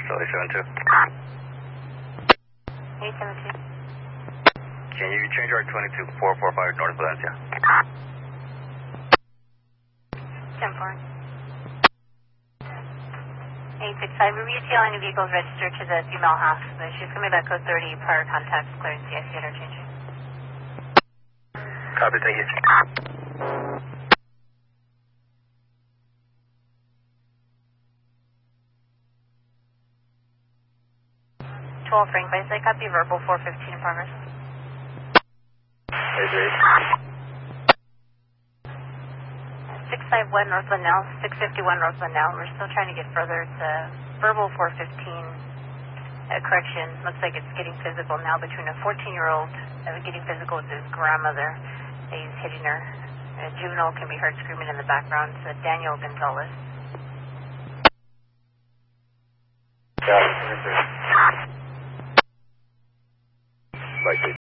Sully 72. 872. Can you change our 22445 North Valencia? 10-4. 865, we retail any vehicles registered to the female half. She's coming back code 30, prior contacts, clearing CIC interchange. Copy, thank you. 12 Frank by site, copy, verbal 415 in progress. Agreed. 651 North Linnell, 651 North Linnell. We're still trying to get further to verbal 415. Correction, looks like it's getting physical now between a 14-year-old getting physical with his grandmother. He's hitting her. A juvenile can be heard screaming in the background. It's Daniel Gonzalez. Got it. Like